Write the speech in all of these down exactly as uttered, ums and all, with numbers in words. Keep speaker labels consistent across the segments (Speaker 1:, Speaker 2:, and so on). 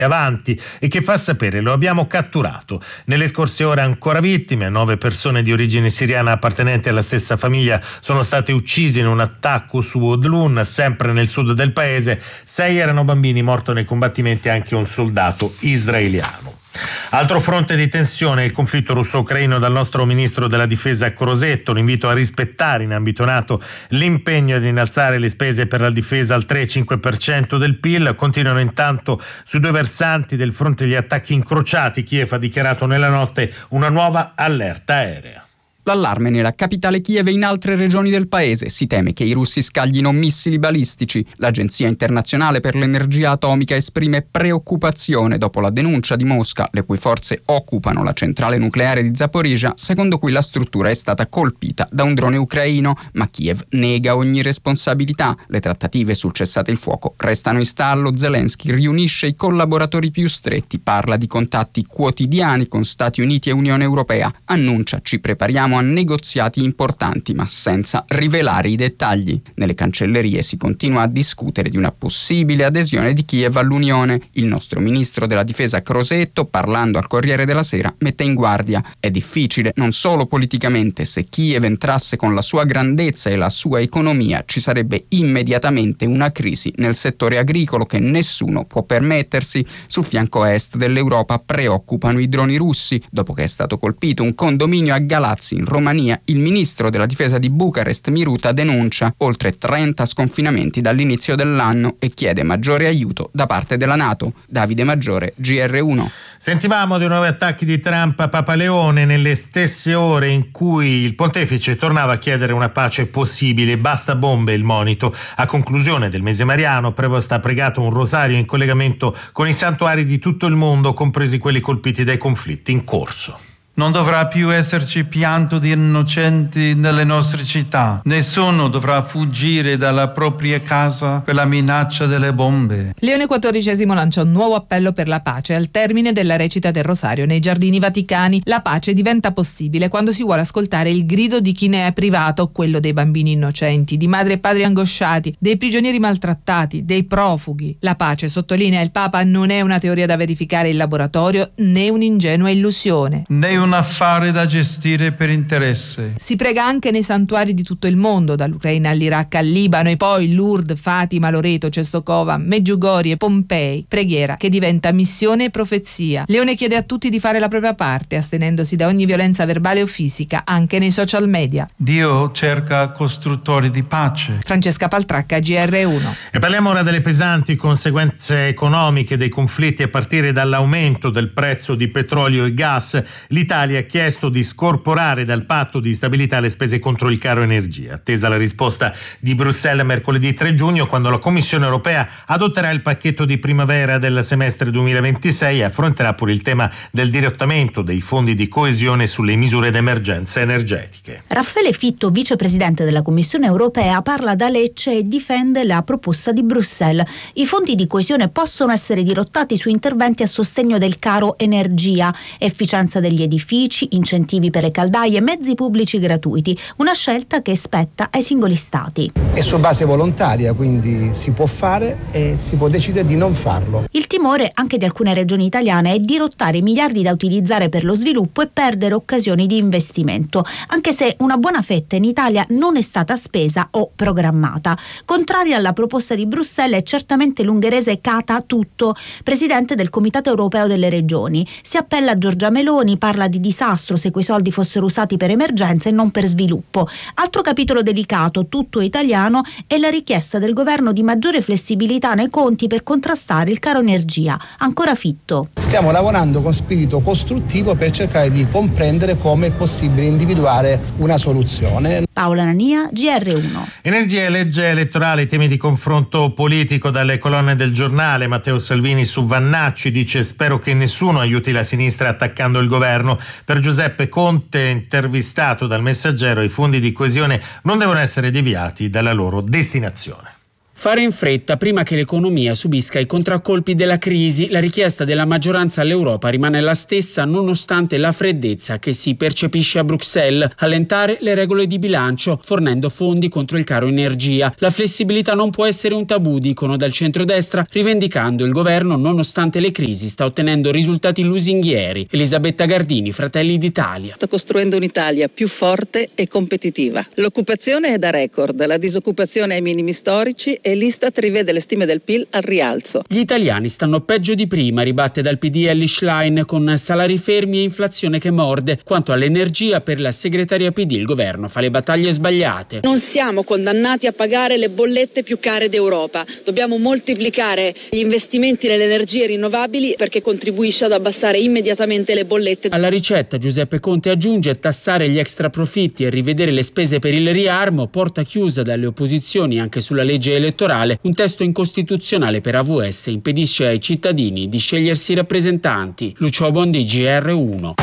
Speaker 1: avanti e che fa sapere: lo abbiamo catturato. Nelle scorse ore ancora vittime, nove persone di origine siriana appartenenti alla stessa famiglia sono state uccise in un attacco su Odlun, sempre nel sud del paese. Sei erano bambini, morto nei combattimenti anche un soldato israeliano. Altro fronte di tensione è il conflitto russo-ucraino. Dal nostro ministro della difesa Crosetto l'invito a rispettare in ambito NATO l'impegno ad innalzare le spese per la difesa al tre virgola cinque per cento del P I L. Continuano intanto sui due versanti del fronte gli attacchi incrociati. Kiev ha dichiarato nella notte una nuova allerta aerea.
Speaker 2: L'allarme nella capitale Kiev e in altre regioni del paese. Si teme che i russi scaglino missili balistici. L'Agenzia internazionale per l'energia atomica esprime preoccupazione dopo la denuncia di Mosca, le cui forze occupano la centrale nucleare di Zaporizhzhia, secondo cui la struttura è stata colpita da un drone ucraino, ma Kiev nega ogni responsabilità. Le trattative sul cessate il fuoco restano in stallo. Zelensky riunisce i collaboratori più stretti, parla di contatti quotidiani con Stati Uniti e Unione Europea, annuncia: ci prepariamo a negoziati importanti, ma senza rivelare i dettagli. Nelle cancellerie si continua a discutere di una possibile adesione di Kiev all'Unione. Il nostro ministro della difesa Crosetto, parlando al Corriere della Sera, mette in guardia: è difficile non solo politicamente. Se Kiev entrasse con la sua grandezza e la sua economia, ci sarebbe immediatamente una crisi nel settore agricolo che nessuno può permettersi. Sul fianco est dell'Europa preoccupano i droni russi. Dopo che è stato colpito un condominio a Galazzi in Romania, il ministro della difesa di Bucarest Miruta denuncia oltre trenta sconfinamenti dall'inizio dell'anno e chiede maggiore aiuto da parte della NATO. Davide Maggiore, G R uno.
Speaker 1: Sentivamo dei nuovi attacchi di Trump a Papa Leone nelle stesse ore in cui il pontefice tornava a chiedere una pace possibile. Basta bombe, il monito. A conclusione del mese mariano, Prevost ha pregato un rosario in collegamento con i santuari di tutto il mondo, compresi quelli colpiti dai conflitti in corso.
Speaker 3: Non dovrà più esserci pianto di innocenti nelle nostre città. Nessuno dovrà fuggire dalla propria casa per la minaccia delle bombe.
Speaker 4: Leone quattordicesimo lancia un nuovo appello per la pace al termine della recita del Rosario nei Giardini Vaticani. La pace diventa possibile quando si vuole ascoltare il grido di chi ne è privato, quello dei bambini innocenti, di madri e padri angosciati, dei prigionieri maltrattati, dei profughi. La pace, sottolinea il Papa, non è una teoria da verificare in laboratorio né un'ingenua illusione.
Speaker 3: Né un affare da gestire per interesse.
Speaker 4: Si prega anche nei santuari di tutto il mondo, dall'Ucraina all'Iraq al Libano e poi Lourdes, Fatima, Loreto, Cestokova, Meggiugorje e Pompei. Preghiera che diventa missione e profezia. Leone chiede a tutti di fare la propria parte, astenendosi da ogni violenza verbale o fisica, anche nei social media.
Speaker 3: Dio cerca costruttori di pace.
Speaker 4: Francesca Paltracca, G R uno.
Speaker 1: E parliamo ora delle pesanti conseguenze economiche dei conflitti a partire dall'aumento del prezzo di petrolio e gas. L'Italia L'Italia ha chiesto di scorporare dal patto di stabilità le spese contro il caro energia. Attesa la risposta di Bruxelles mercoledì tre giugno, quando la Commissione europea adotterà il pacchetto di primavera del semestre duemilaventisei e affronterà pure il tema del dirottamento dei fondi di coesione sulle misure d'emergenza energetiche.
Speaker 5: Raffaele Fitto, vicepresidente della Commissione europea, parla da Lecce e difende la proposta di Bruxelles. I fondi di coesione possono essere dirottati su interventi a sostegno del caro energia, efficienza degli edifici, incentivi per le caldaie, mezzi pubblici gratuiti, una scelta che spetta ai singoli stati.
Speaker 6: È su base volontaria, quindi si può fare e si può decidere di non farlo.
Speaker 5: Il timore anche di alcune regioni italiane è dirottare i miliardi da utilizzare per lo sviluppo e perdere occasioni di investimento, anche se una buona fetta in Italia non è stata spesa o programmata. Contraria alla proposta di Bruxelles è certamente l'ungherese Kata Tutto, presidente del Comitato Europeo delle Regioni. Si appella a Giorgia Meloni, parla di disastro se quei soldi fossero usati per emergenza e non per sviluppo. Altro capitolo delicato, tutto italiano, è la richiesta del governo di maggiore flessibilità nei conti per contrastare il caro energia. Ancora Fitto.
Speaker 6: Stiamo lavorando con spirito costruttivo per cercare di comprendere come è possibile individuare una soluzione.
Speaker 5: Paola Nania, G R uno.
Speaker 1: Energia e legge elettorale, temi di confronto politico dalle colonne del Giornale. Matteo Salvini su Vannacci dice: spero che nessuno aiuti la sinistra attaccando il governo. Per Giuseppe Conte, intervistato dal Messaggero, i fondi di coesione non devono essere deviati dalla loro destinazione.
Speaker 7: Fare in fretta prima che l'economia subisca i contraccolpi della crisi. La richiesta della maggioranza all'Europa rimane la stessa nonostante la freddezza che si percepisce a Bruxelles. Allentare le regole di bilancio fornendo fondi contro il caro energia. La flessibilità non può essere un tabù, dicono dal centrodestra, rivendicando il governo nonostante le crisi sta ottenendo risultati lusinghieri. Elisabetta Gardini, Fratelli d'Italia.
Speaker 8: Sta costruendo un'Italia più forte e competitiva. L'occupazione è da record, la disoccupazione è ai minimi storici e l'Istat rivede le stime del P I L al rialzo.
Speaker 7: Gli italiani stanno peggio di prima, ribatte dal P D Elly Schlein, con salari fermi e inflazione che morde. Quanto all'energia, per la segretaria P D il governo fa le battaglie sbagliate.
Speaker 9: Non siamo condannati a pagare le bollette più care d'Europa. Dobbiamo moltiplicare gli investimenti nelle energie rinnovabili perché contribuisce ad abbassare immediatamente le bollette.
Speaker 7: Alla ricetta Giuseppe Conte aggiunge: tassare gli extra profitti e rivedere le spese per il riarmo, porta chiusa dalle opposizioni anche sulla legge elettorale. Un testo incostituzionale per A V S impedisce ai cittadini di scegliersi rappresentanti. Lucio Bondi, G R uno.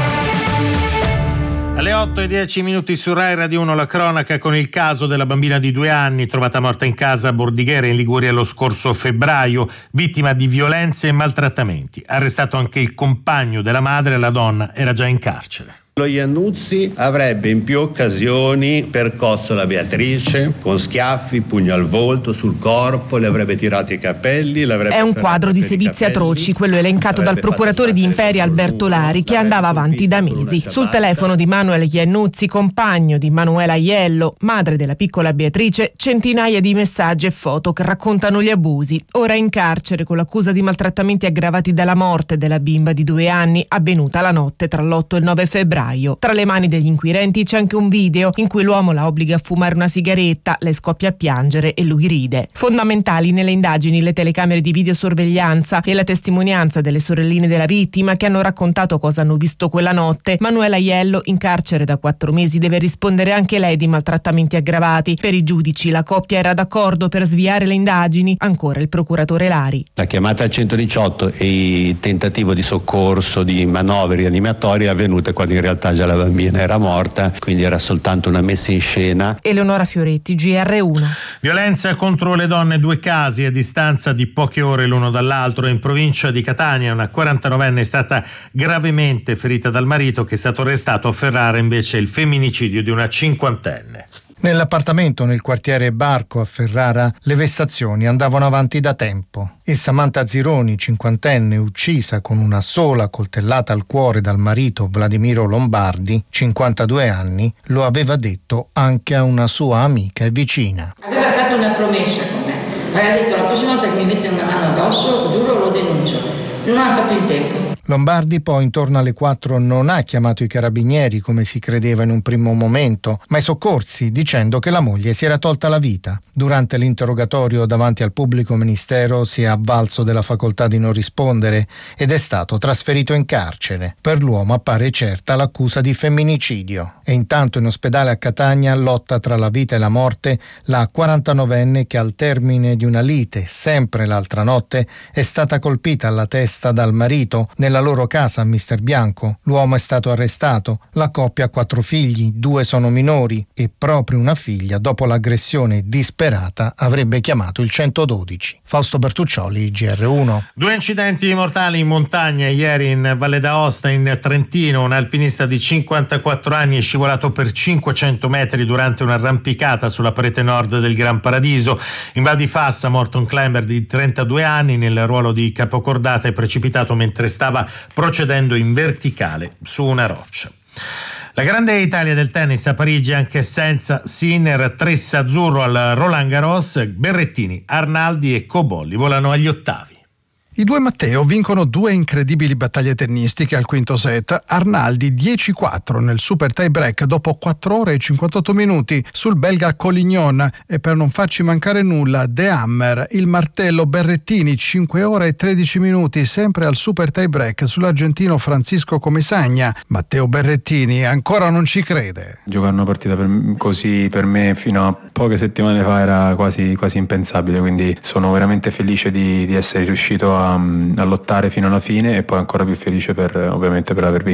Speaker 1: Alle otto e dieci minuti su Rai Radio uno la cronaca con il caso della bambina di due anni trovata morta in casa a Bordighera in Liguria lo scorso febbraio, vittima di violenze e maltrattamenti. Arrestato anche il compagno della madre, la donna era già in carcere.
Speaker 10: Lo Iannuzzi avrebbe in più occasioni percosso la Beatrice con schiaffi, pugno al volto, sul corpo, le avrebbe tirato i capelli.
Speaker 11: È un quadro di sevizie atroci, quello elencato dal procuratore di Imperia Alberto Lari, che andava avanti da mesi. Sul telefono di Manuel Iannuzzi, compagno di Manuela Aiello, madre della piccola Beatrice, centinaia di messaggi e foto che raccontano gli abusi. Ora in carcere con l'accusa di maltrattamenti aggravati dalla morte della bimba di due anni, avvenuta la notte tra l'otto e il nove febbraio. Tra le mani degli inquirenti c'è anche un video in cui l'uomo la obbliga a fumare una sigaretta, le scoppia a piangere e lui ride. Fondamentali nelle indagini le telecamere di videosorveglianza e la testimonianza delle sorelline della vittima che hanno raccontato cosa hanno visto quella notte. Manuela Aiello, in carcere da quattro mesi, deve rispondere anche lei di maltrattamenti aggravati. Per i giudici la coppia era d'accordo per sviare le indagini. Ancora il procuratore Lari.
Speaker 10: La chiamata al centodiciotto e il tentativo di soccorso, di manovre rianimatorie avvenute quando in realtà già la bambina era morta, quindi era soltanto una messa in scena.
Speaker 11: Eleonora Fioretti, G R uno.
Speaker 1: Violenza contro le donne, due casi a distanza di poche ore l'uno dall'altro. In provincia di Catania una quarantanovenne è stata gravemente ferita dal marito, che è stato arrestato a Ferrara invece il femminicidio di una cinquantenne.
Speaker 12: Nell'appartamento nel quartiere Barco a Ferrara le vessazioni andavano avanti da tempo e Samantha Zironi, cinquantenne, uccisa con una sola coltellata al cuore dal marito Vladimiro Lombardi, cinquantadue anni, lo aveva detto anche a una sua amica e vicina.
Speaker 13: Aveva fatto una promessa con me, aveva detto: la prossima volta che mi mette una mano addosso, giuro, lo denuncio. Non ha fatto in tempo.
Speaker 12: Lombardi poi intorno alle quattro non ha chiamato i carabinieri come si credeva in un primo momento, ma i soccorsi, dicendo che la moglie si era tolta la vita. Durante l'interrogatorio davanti al pubblico ministero si è avvalso della facoltà di non rispondere ed è stato trasferito in carcere. Per l'uomo appare certa l'accusa di femminicidio. E intanto in ospedale a Catania lotta tra la vita e la morte la quarantanovenne che al termine di una lite, sempre l'altra notte, è stata colpita alla testa dal marito nella loro casa a Mister Bianco. L'uomo è stato arrestato. La coppia ha quattro figli, due sono minori e proprio una figlia, dopo l'aggressione disperata, avrebbe chiamato il centododici. Fausto Bertuccioli, G R uno.
Speaker 1: Due incidenti mortali in montagna ieri in Valle d'Aosta, in Trentino. Un alpinista di cinquantaquattro anni è scivolato per cinquecento metri durante un'arrampicata sulla parete nord del Gran Paradiso. In Val di Fassa, morto un climber di trentadue anni nel ruolo di capocordata, è precipitato mentre stava procedendo in verticale su una roccia. La grande Italia del tennis a Parigi anche senza Sinner, Tressa azzurro al Roland Garros, Berrettini, Arnaldi e Cobolli volano agli ottavi.
Speaker 14: I due Matteo vincono due incredibili battaglie tennistiche al quinto set. Arnaldi dieci quattro nel super tie break dopo quattro ore e cinquantotto minuti sul belga Collignon, e per non farci mancare nulla De Hammer, il martello Berrettini cinque ore e tredici minuti sempre al super tie break sull'argentino Francisco Comesaña. Matteo Berrettini ancora non ci crede.
Speaker 15: Giocare una partita per, così per me fino a poche settimane fa era quasi, quasi impensabile, quindi sono veramente felice di, di essere riuscito a a lottare fino alla fine e poi ancora più felice per ovviamente per aver vinto.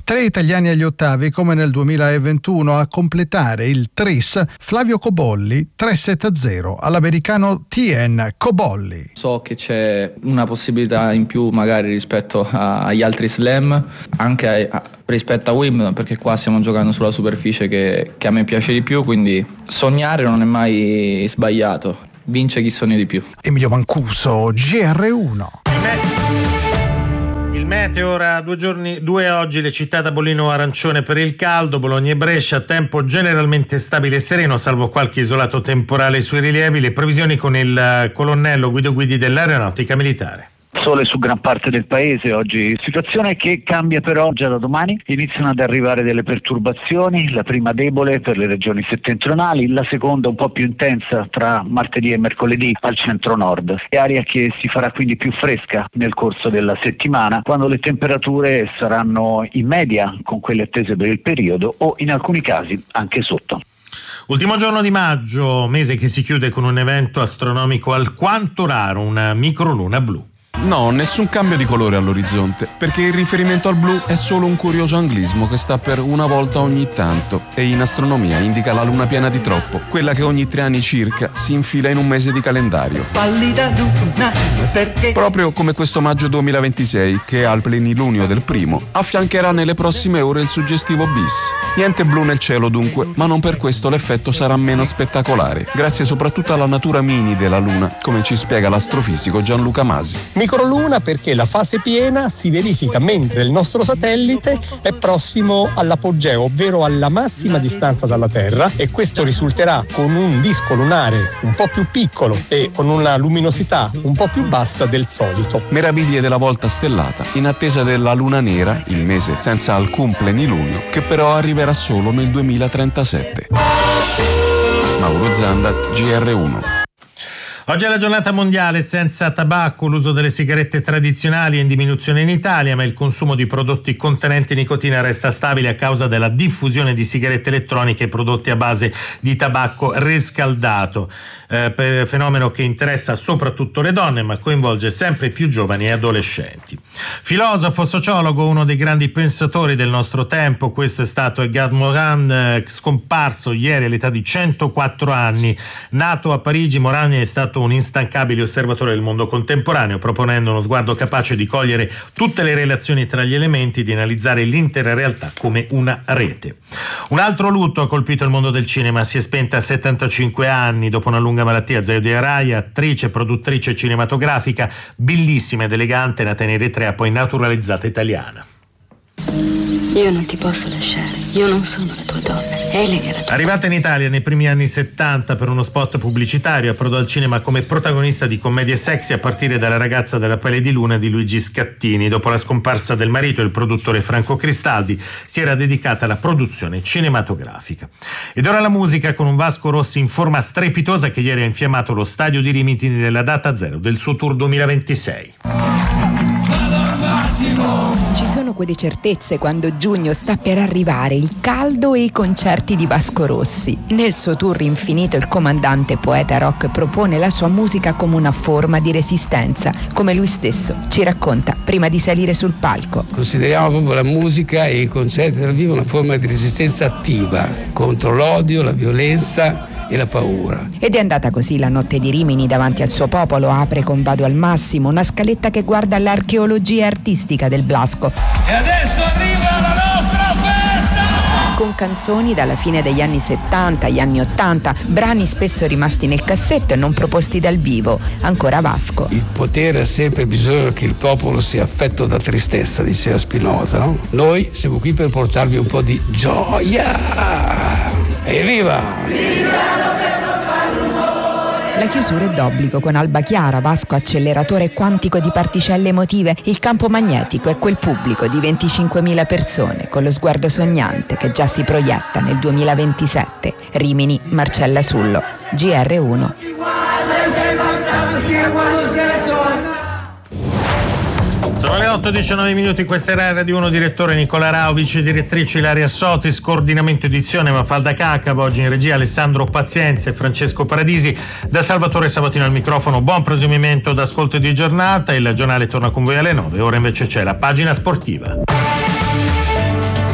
Speaker 14: Tre italiani agli ottavi come nel duemilaventuno, a completare il tris Flavio Cobolli tre sette a zero all'americano T N Cobolli.
Speaker 16: So che c'è una possibilità in più magari rispetto a, agli altri slam, anche a, a, rispetto a Wimbledon, perché qua stiamo giocando sulla superficie che, che a me piace di più, quindi sognare non è mai sbagliato, vince chi sogna di più.
Speaker 14: Emilio Mancuso, G R uno.
Speaker 1: Il meteo ora due giorni, due oggi le città da bollino arancione per il caldo, Bologna e Brescia, tempo generalmente stabile e sereno, salvo qualche isolato temporale sui rilievi, le previsioni con il colonnello Guido Guidi dell'Aeronautica Militare.
Speaker 17: Sole su gran parte del paese oggi, situazione che cambia però già da domani, iniziano ad arrivare delle perturbazioni, la prima debole per le regioni settentrionali, la seconda un po' più intensa tra martedì e mercoledì al centro-nord, e aria che si farà quindi più fresca nel corso della settimana, quando le temperature saranno in media con quelle attese per il periodo o in alcuni casi anche sotto.
Speaker 1: Ultimo giorno di maggio, mese che si chiude con un evento astronomico alquanto raro, una microluna blu.
Speaker 18: No, nessun cambio di colore all'orizzonte, perché il riferimento al blu è solo un curioso anglismo che sta per una volta ogni tanto e in astronomia indica la luna piena di troppo, quella che ogni tre anni circa si infila in un mese di calendario. Pallida luna, perché? Proprio come questo maggio duemilaventisei che al plenilunio del primo affiancherà nelle prossime ore il suggestivo bis. Niente blu nel cielo dunque, ma non per questo l'effetto sarà meno spettacolare, grazie soprattutto alla natura mini della luna, come ci spiega l'astrofisico Gianluca Masi.
Speaker 19: Microluna perché la fase piena si verifica mentre il nostro satellite è prossimo all'apogeo, ovvero alla massima distanza dalla Terra, e questo risulterà con un disco lunare un po' più piccolo e con una luminosità un po' più bassa del solito.
Speaker 18: Meraviglie della volta stellata, in attesa della luna nera, il mese senza alcun plenilunio, che però arriverà solo nel duemilatrentasette. Mauro Zanda, G R uno.
Speaker 1: Oggi è la giornata mondiale senza tabacco, l'uso delle sigarette tradizionali è in diminuzione in Italia, ma il consumo di prodotti contenenti nicotina resta stabile a causa della diffusione di sigarette elettroniche e prodotti a base di tabacco riscaldato, eh, per fenomeno che interessa soprattutto le donne, ma coinvolge sempre più giovani e adolescenti. Filosofo, sociologo, uno dei grandi pensatori del nostro tempo, questo è stato Edgar Morin, eh, scomparso ieri all'età di centoquattro anni. Nato a Parigi, Morin è stato un instancabile osservatore del mondo contemporaneo, proponendo uno sguardo capace di cogliere tutte le relazioni tra gli elementi e di analizzare l'intera realtà come una rete. Un altro lutto ha colpito il mondo del cinema, si è spenta a settantacinque anni dopo una lunga malattia. Zoe Araya, attrice e produttrice cinematografica, bellissima ed elegante, nata in Eritrea, poi naturalizzata italiana.
Speaker 20: Io non ti posso lasciare, io non sono la tua donna, è lei che è la tua.
Speaker 1: Arrivata in Italia nei primi anni settanta per uno spot pubblicitario, approdò al cinema come protagonista di commedie sexy a partire dalla Ragazza della pelle di luna di Luigi Scattini. Dopo la scomparsa del marito, il produttore Franco Cristaldi, si era dedicata alla produzione cinematografica. Ed ora la musica con un Vasco Rossi in forma strepitosa che ieri ha infiammato lo stadio di Rimini nella data zero del suo tour duemilaventisei.
Speaker 21: Ci sono quelle certezze quando giugno sta per arrivare, il caldo e i concerti di Vasco Rossi. Nel suo tour infinito il comandante poeta rock propone la sua musica come una forma di resistenza, come lui stesso ci racconta prima di salire sul palco.
Speaker 22: Consideriamo proprio la musica e i concerti dal vivo una forma di resistenza attiva contro l'odio, la violenza e la paura.
Speaker 21: Ed è andata così la notte di Rimini davanti al suo popolo, apre con Vado al massimo, una scaletta che guarda all'archeologia artistica del Blasco.
Speaker 23: E adesso arriva la nostra festa!
Speaker 21: Con canzoni dalla fine degli anni settanta agli anni ottanta, brani spesso rimasti nel cassetto e non proposti dal vivo. Ancora Vasco.
Speaker 22: Il potere ha sempre bisogno che il popolo sia affetto da tristezza, diceva Spinoza, no? Noi siamo qui per portarvi un po' di gioia. Evviva! Viva!
Speaker 21: La chiusura è d'obbligo con Alba Chiara, Vasco acceleratore quantico di particelle emotive. Il campo magnetico è quel pubblico di venticinquemila persone con lo sguardo sognante che già si proietta nel duemilaventisette. Rimini, Marcella Sullo, G R uno.
Speaker 1: Sono le otto e diciannove minuti, questa era Radio uno, direttore Nicola Rao, vice direttrice Ilaria Sotis, coordinamento edizione Mafalda Cacavo, oggi in regia Alessandro Pazienza e Francesco Paradisi, da Salvatore Sabatino al microfono. Buon prosumimento d'ascolto di giornata, il giornale torna con voi alle nove, ora invece c'è la pagina sportiva.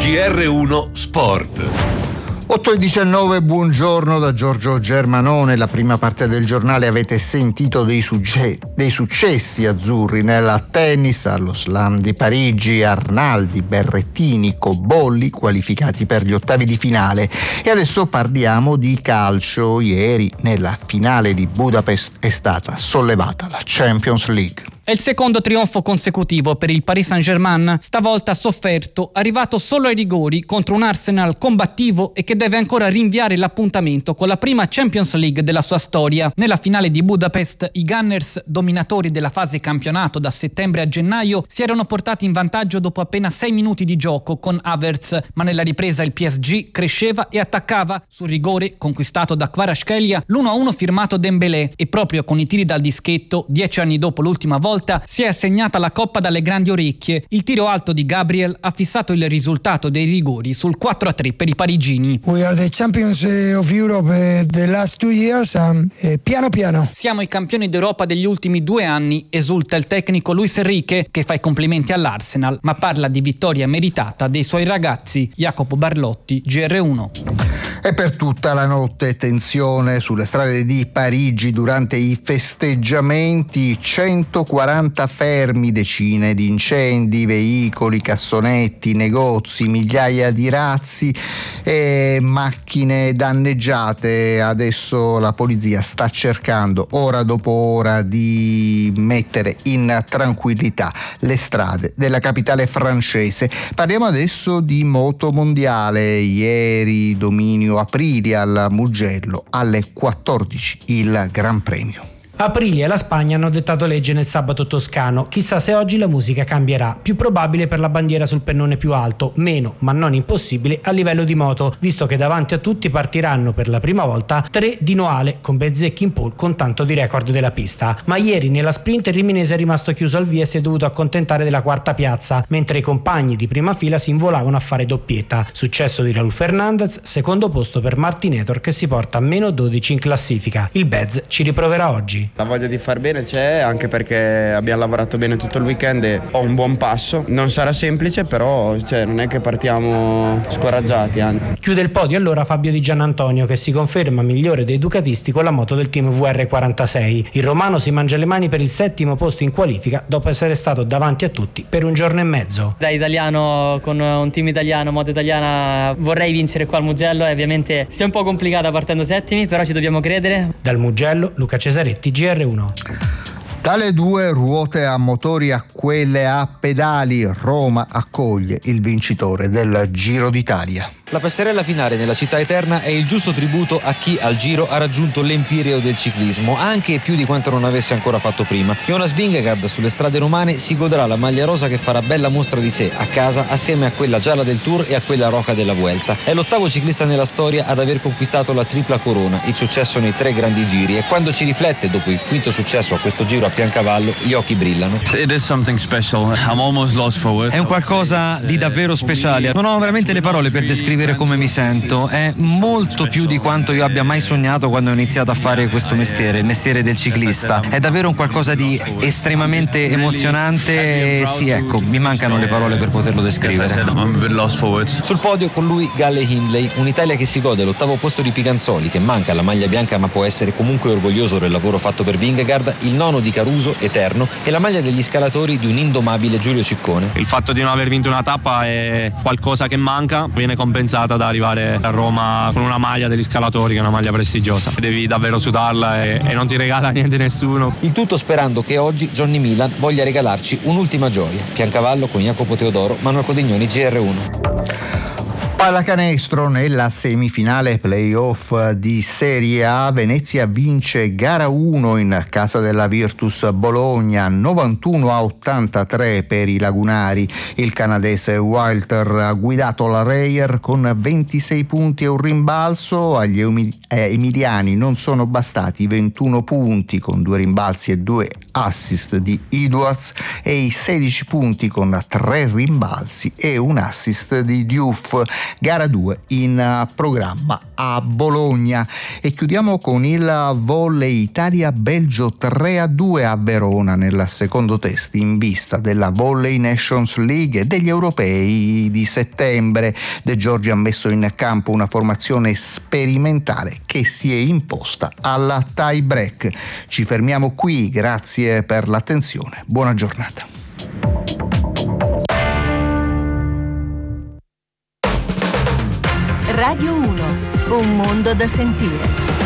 Speaker 2: G R uno Sport.
Speaker 12: otto e diciannove, buongiorno da Giorgio Germanone. La prima parte del giornale avete sentito dei, sugge- dei successi azzurri nel tennis, allo Slam di Parigi, Arnaldi, Berrettini, Cobolli qualificati per gli ottavi di finale. E adesso parliamo di calcio. Ieri nella finale di Budapest è stata sollevata la Champions League.
Speaker 3: È il secondo trionfo consecutivo per il Paris Saint-Germain, stavolta sofferto, arrivato solo ai rigori contro un Arsenal combattivo e che deve ancora rinviare l'appuntamento con la prima Champions League della sua storia. Nella finale di Budapest, i Gunners, dominatori della fase campionato da settembre a gennaio, si erano portati in vantaggio dopo appena sei minuti di gioco con Havertz, ma nella ripresa il P S G cresceva e attaccava. Sul rigore, conquistato da Kvaratskhelia, l'uno a uno firmato Dembélé, e proprio con i tiri dal dischetto, dieci anni dopo l'ultima volta, si è assegnata la coppa dalle grandi orecchie. Il tiro alto di Gabriel ha fissato il risultato dei rigori sul quattro a tre per i parigini.
Speaker 4: We are the champions of Europe the last two years, um, eh, piano piano.
Speaker 3: Siamo i campioni d'Europa degli ultimi due anni, esulta il tecnico Luis Enrique, che fa i complimenti all'Arsenal, ma parla di vittoria meritata dei suoi ragazzi. Jacopo Barlotti, G R uno.
Speaker 12: E per tutta la notte tensione sulle strade di Parigi durante i festeggiamenti, centoquaranta fermi, decine di incendi, veicoli, cassonetti, negozi, migliaia di razzi e macchine danneggiate. Adesso la polizia sta cercando ora dopo ora di mettere in tranquillità le strade della capitale francese. Parliamo adesso di moto mondiale. Ieri dominio Aprilia al Mugello, alle quattordici il Gran Premio.
Speaker 24: Aprilia e la Spagna hanno dettato legge nel sabato toscano. Chissà se oggi la musica cambierà. Più probabile per la bandiera sul pennone più alto, meno ma non impossibile a livello di moto, visto che davanti a tutti partiranno per la prima volta tre di Noale con Bezzecchi in pole con tanto di record della pista. Ma ieri nella sprint il riminese è rimasto chiuso al via e si è dovuto accontentare della quarta piazza, mentre i compagni di prima fila si involavano a fare doppietta. Successo di Raúl Fernández, secondo posto per Martinator che si porta a meno dodici in classifica. Il Bez ci riproverà oggi.
Speaker 25: La voglia di far bene c'è, anche perché abbiamo lavorato bene tutto il weekend e ho un buon passo. Non sarà semplice, però cioè, non è che partiamo scoraggiati, anzi.
Speaker 24: Chiude il podio allora Fabio Di Giannantonio, che si conferma migliore dei ducatisti con la moto del team V R quarantasei. Il romano si mangia le mani per il settimo posto in qualifica dopo essere stato davanti a tutti per un giorno e mezzo.
Speaker 26: Da italiano, con un team italiano, moto italiana, vorrei vincere qua al Mugello e ovviamente sia un po' complicata partendo settimi, però ci dobbiamo credere.
Speaker 24: Dal Mugello, Luca Cesaretti, G R uno.
Speaker 12: Dalle due ruote a motori a quelle a pedali, Roma accoglie il vincitore del Giro d'Italia.
Speaker 27: La passerella finale nella città eterna è il giusto tributo a chi al Giro ha raggiunto l'empireo del ciclismo, anche più di quanto non avesse ancora fatto prima. Jonas Vingegaard sulle strade romane si godrà la maglia rosa che farà bella mostra di sé a casa assieme a quella gialla del Tour e a quella roca della Vuelta. È l'ottavo ciclista nella storia ad aver conquistato la tripla corona, il successo nei tre grandi giri, e quando ci riflette dopo il quinto successo a questo Giro a Piancavallo gli occhi brillano.
Speaker 28: It is something special. I'm almost lost for words.
Speaker 27: È un qualcosa di davvero speciale. Non ho veramente le parole per descrivere come mi sento. È molto più di quanto io abbia mai sognato quando ho iniziato a fare questo mestiere, il mestiere del ciclista. È davvero un qualcosa di estremamente emozionante e sì, ecco, mi mancano le parole per poterlo descrivere. Sul podio con lui Galle Hindley, un'Italia che si gode l'ottavo posto di Piganzoli, che manca la maglia bianca ma può essere comunque orgoglioso del lavoro fatto per Vingegaard, il nono di Caruso, eterno, e la maglia degli scalatori di un indomabile Giulio Ciccone.
Speaker 28: Il fatto di non aver vinto una tappa è qualcosa che manca, viene compensata da arrivare a Roma con una maglia degli scalatori, che è una maglia prestigiosa. Devi davvero sudarla e, e non ti regala niente nessuno.
Speaker 27: Il tutto sperando che oggi Johnny Milan voglia regalarci un'ultima gioia. Piancavallo con Jacopo Teodoro, Manuel Codignoni, G R uno.
Speaker 12: Pallacanestro nella semifinale playoff di Serie A, Venezia vince gara uno in casa della Virtus Bologna, novantuno a ottantatré per i lagunari. Il canadese Walter ha guidato la Reyer con ventisei punti e un rimbalzo. Agli emiliani non sono bastati ventuno punti con due rimbalzi e due assist di Edwards e i sedici punti con tre rimbalzi e un assist di Diouf.
Speaker 5: gara due in programma a Bologna. E chiudiamo con il volley Italia-Belgio tre a due a Verona nel secondo test in vista della Volley Nations League e degli europei di settembre. De Giorgi ha messo in campo una formazione sperimentale che si è imposta alla tie break. Ci fermiamo qui, grazie per l'attenzione, buona giornata.
Speaker 6: Radio uno, un mondo da sentire.